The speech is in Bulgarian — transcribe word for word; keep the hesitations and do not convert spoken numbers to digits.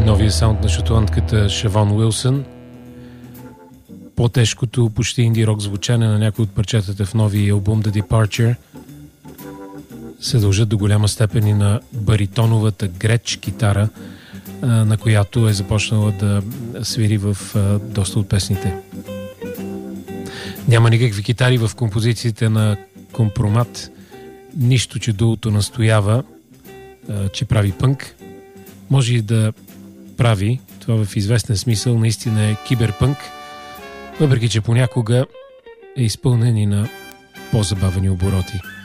Новия саунд на шотландката Шавон Уилсън. По-тежкото, почти инди-рок звучане на някои от парчетата в новия албум The Departure се дължат до голяма степен и на баритоновата греч китара, на която е започнала да свири в доста от песните. Няма никакви китари в композициите на Компромат. Нищо, че дуото настоява, че прави пънк. Може и да прави, това в известен смисъл наистина е киберпънк, въпреки че понякога е изпълнен и на по-забавени обороти.